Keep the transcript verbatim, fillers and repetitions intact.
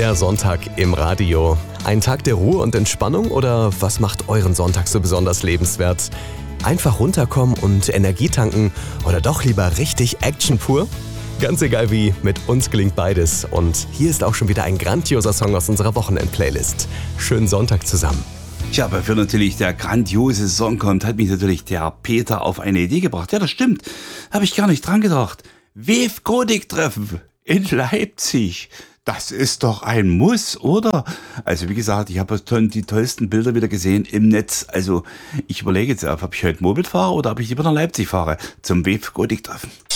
Der Sonntag im Radio. Ein Tag der Ruhe und Entspannung oder was macht euren Sonntag so besonders lebenswert? Einfach runterkommen und Energie tanken oder doch lieber richtig Action pur? Ganz egal wie, mit uns gelingt beides. Und hier ist auch schon wieder ein grandioser Song aus unserer Wochenend-Playlist. Schönen Sonntag zusammen. Ja, bevor natürlich der grandiose Song kommt, hat mich natürlich der Peter auf eine Idee gebracht. Ja, das stimmt. Habe ich gar nicht dran gedacht. W E F Kodik-Treffen in Leipzig. Das ist doch ein Muss, oder? Also wie gesagt, ich habe die tollsten Bilder wieder gesehen im Netz. Also ich überlege jetzt, ob ich heute Moped fahre oder ob ich lieber nach Leipzig fahre zum W E F Kodik-Treffen.